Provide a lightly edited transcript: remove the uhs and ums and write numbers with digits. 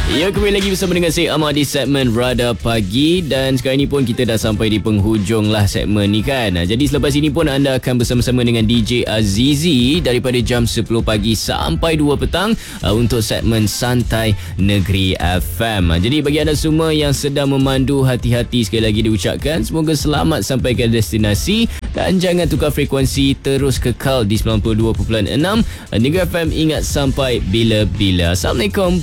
Ya, kembali lagi bersama dengan saya Ahmad di segmen Radar Pagi. Dan sekarang ni pun kita dah sampai di penghujung lah segmen ni kan. Jadi selepas ini pun anda akan bersama-sama dengan DJ Azizi daripada jam 10 pagi sampai 2 petang untuk segmen Santai Negeri FM. Jadi bagi anda semua yang sedang memandu, hati-hati sekali lagi diucapkan. Semoga selamat sampai ke destinasi dan jangan tukar frekuensi, terus kekal di 92.6 Negeri FM. Ingat sampai bila-bila. Assalamualaikum.